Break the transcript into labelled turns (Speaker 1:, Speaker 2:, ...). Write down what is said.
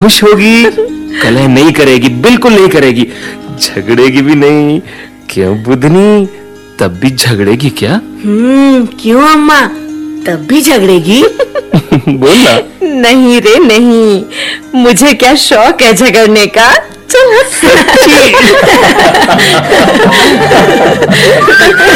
Speaker 1: खुश होगी, कलह नहीं करेगी, बिल्कुल नहीं करेगी, झगड़ेगी भी नहीं। क्यों बुधनी, तब भी झगड़ेगी क्या?
Speaker 2: क्यों अम्मा, तब भी झगड़ेगी?
Speaker 1: बोलना।
Speaker 2: नहीं रे नहीं, मुझे क्या शौक है झगड़ने का। चल